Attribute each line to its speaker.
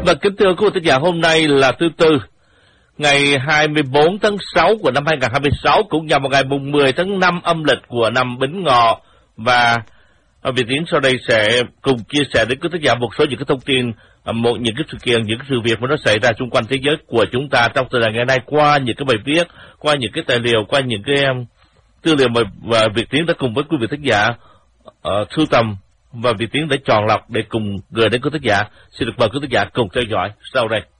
Speaker 1: Và kính thưa quý vị thính giả, hôm nay là thứ Tư, ngày 24 tháng 6 của năm 2026, cũng nhằm vào ngày mùng 10 tháng 5 âm lịch của năm Bính Ngọ. Và Việt Tiến sau đây sẽ cùng chia sẻ đến quý thính giả một số những cái thông tin, những cái sự kiện, những cái sự việc mà nó xảy ra xung quanh thế giới của chúng ta trong thời đại ngày nay, qua những cái bài viết, qua những cái tài liệu, qua những cái tư liệu mà Việt Tiến đã cùng với quý vị thính giả sưu tầm và Việt Tiến đã chọn lọc để cùng gửi đến quý thính giả. Xin được mời quý thính giả cùng theo dõi sau đây.